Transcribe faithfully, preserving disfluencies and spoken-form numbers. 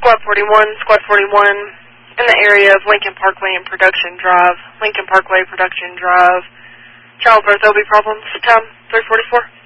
Squad forty-one, Squad forty-one, in the area of Lincoln Parkway and Production Drive. Lincoln Parkway, Production Drive. Child birth O B problems. Time, three forty-four.